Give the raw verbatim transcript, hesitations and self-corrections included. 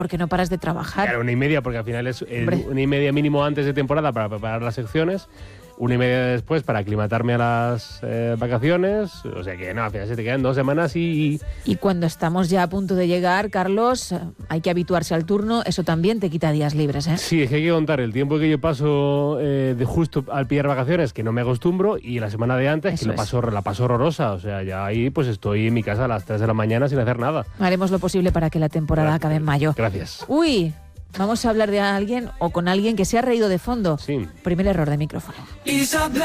Porque no paras de trabajar. Claro, una y media, porque al final es el, una y media mínimo antes de temporada para preparar las secciones, una y media después para aclimatarme a las eh, vacaciones. O sea que no, al final se te quedan dos semanas y... Y cuando estamos ya a punto de llegar, Carlos, hay que habituarse al turno. Eso también te quita días libres, ¿eh? Sí, es que hay que contar el tiempo que yo paso eh, de justo al pillar vacaciones, que no me acostumbro, y la semana de antes, Eso que lo paso, la paso horrorosa. O sea, ya ahí pues estoy en mi casa a las tres de la mañana sin hacer nada. Haremos lo posible para que la temporada Gracias. acabe en mayo. Gracias. Uy, vamos a hablar de alguien o con alguien que se ha reído de fondo. Sí. Primer error de micrófono.